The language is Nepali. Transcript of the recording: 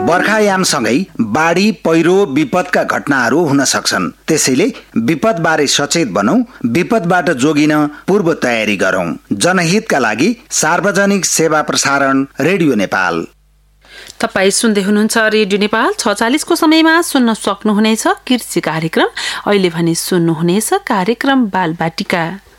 बर्खायामसँगै बाढी पहिरो विपदका घटनाहरू हुन सक्छन्। त्यसैले विपदबारे सचेत बनौं, विपदबाट जोगिन पूर्व तयारी गरौं। जनहितका लागि सार्वजनिक सेवा प्रसारण रेडियो नेपाल। तपाई सुन्दै हुनुहुन्छ रेडियो नेपाल। 6:40 को समयमा सुन्न सक्नुहुनेछ कृषि कार्यक्रम। अहिले भने सुन्नुहुनेछ कार्यक्रम बालबाटिका।